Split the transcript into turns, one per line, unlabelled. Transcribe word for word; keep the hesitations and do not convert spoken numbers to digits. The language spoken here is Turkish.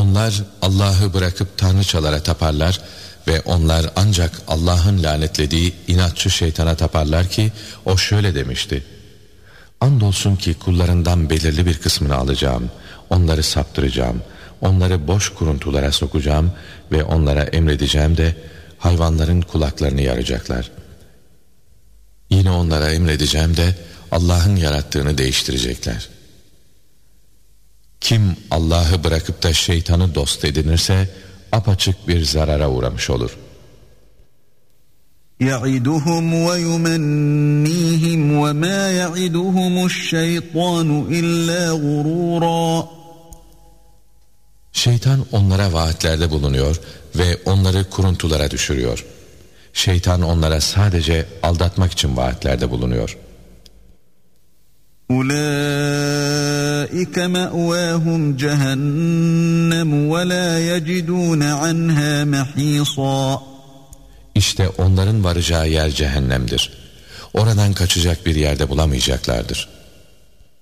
Onlar Allah'ı bırakıp tanrıçalara taparlar ve onlar ancak Allah'ın lanetlediği inatçı şeytana taparlar ki o şöyle demişti: andolsun ki kullarından belirli bir kısmını alacağım, onları saptıracağım, onları boş kuruntulara sokacağım ve onlara emredeceğim de hayvanların kulaklarını yaracaklar. Yine onlara emredeceğim de Allah'ın yarattığını değiştirecekler. Kim Allah'ı bırakıp da şeytanı dost edinirse apaçık bir zarara uğramış olur.
يَعِدُهُمْ وَيُمَنِّيهِمْ وَمَا يَعِدُهُمُ الشَّيْطَانُ إِلَّا غُرُورًا.
Şeytan onlara vaatlerde bulunuyor ve onları kuruntulara düşürüyor. Şeytan onlara sadece aldatmak için vaatlerde bulunuyor.
أُولَٰئِكَ مَأْوَاهُمْ جَهَنَّمُ وَلَا يَجِدُونَ عَنْهَا مَحِيصًا.
İşte onların varacağı yer cehennemdir. Oradan kaçacak bir yerde bulamayacaklardır.